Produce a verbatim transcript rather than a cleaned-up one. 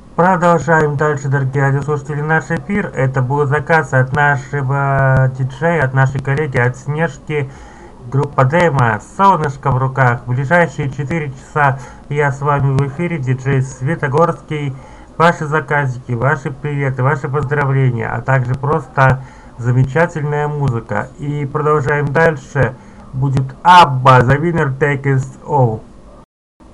Продолжаем дальше, дорогие радиослушатели, наш эфир. Это был заказ от нашего диджея, от нашей коллеги, от Снежки, группа Демо, солнышко в руках. В ближайшие четыре часа я с вами в эфире, диджей Светогорский. Ваши заказики, ваши приветы, ваши поздравления, а также просто замечательная музыка. И продолжаем дальше. Будет Абба, The Winner Takes All.